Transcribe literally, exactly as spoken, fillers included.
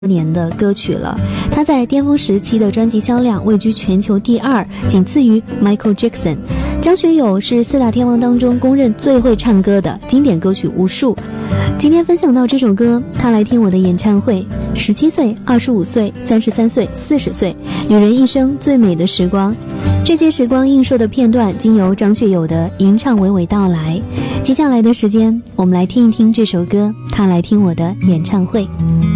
年的歌曲了。他在巅峰时期的专辑销量位居全球第二，仅次于 Michael Jackson。张学友是四大天王当中公认最会唱歌的，经典歌曲无数。今天分享到这首歌，他来听我的演唱会。十七岁、二十五岁、三十三岁、四十岁，女人一生最美的时光。这些时光映射的片段，经由张学友的吟唱娓娓道来。接下来的时间，我们来听一听这首歌，他来听我的演唱会。